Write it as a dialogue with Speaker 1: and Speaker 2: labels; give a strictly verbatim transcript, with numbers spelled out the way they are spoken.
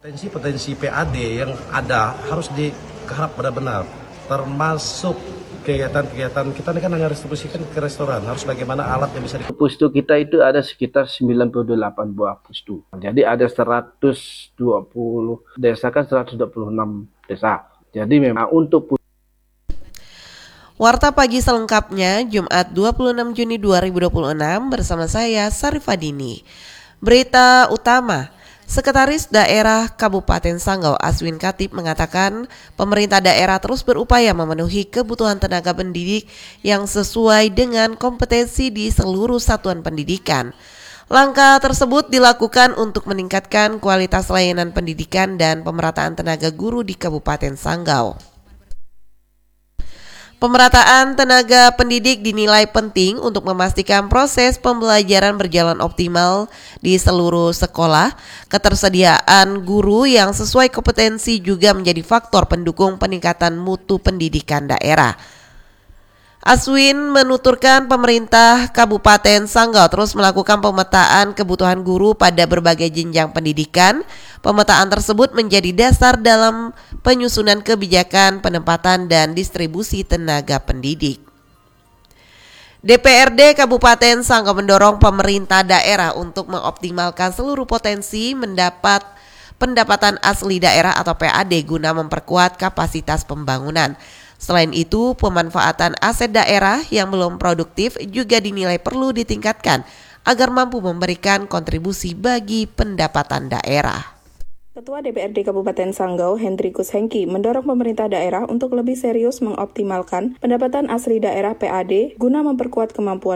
Speaker 1: Potensi-potensi P A D yang ada harus digarap benar-benar, termasuk kegiatan-kegiatan kita ini kan hanya distribusikan ke restoran, harus bagaimana alat yang bisa di...
Speaker 2: Pustu kita itu ada sekitar sembilan puluh delapan buah pustu. Jadi ada seratus dua puluh desa, kan seratus dua puluh enam desa. Jadi memang untuk
Speaker 3: Warta Pagi selengkapnya Jumat dua puluh enam Juni dua ribu dua puluh enam bersama saya Sarifadini. Berita utama, Sekretaris Daerah Kabupaten Sanggau Aswin Katib mengatakan pemerintah daerah terus berupaya memenuhi kebutuhan tenaga pendidik yang sesuai dengan kompetensi di seluruh satuan pendidikan. Langkah tersebut dilakukan untuk meningkatkan kualitas layanan pendidikan dan pemerataan tenaga guru di Kabupaten Sanggau. Pemerataan tenaga pendidik dinilai penting untuk memastikan proses pembelajaran berjalan optimal di seluruh sekolah. Ketersediaan guru yang sesuai kompetensi juga menjadi faktor pendukung peningkatan mutu pendidikan daerah. Aswin menuturkan pemerintah Kabupaten Sanggau terus melakukan pemetaan kebutuhan guru pada berbagai jenjang pendidikan. Pemetaan tersebut menjadi dasar dalam penyusunan kebijakan penempatan dan distribusi tenaga pendidik. D P R D Kabupaten Sanggau mendorong pemerintah daerah untuk mengoptimalkan seluruh potensi mendapat pendapatan asli daerah atau P A D guna memperkuat kapasitas pembangunan. Selain itu, pemanfaatan aset daerah yang belum produktif juga dinilai perlu ditingkatkan agar mampu memberikan kontribusi bagi pendapatan daerah.
Speaker 4: Ketua D P R D Kabupaten Sanggau, Hendrikus Hengki, mendorong pemerintah daerah untuk lebih serius mengoptimalkan pendapatan asli daerah P A D guna memperkuat kemampuan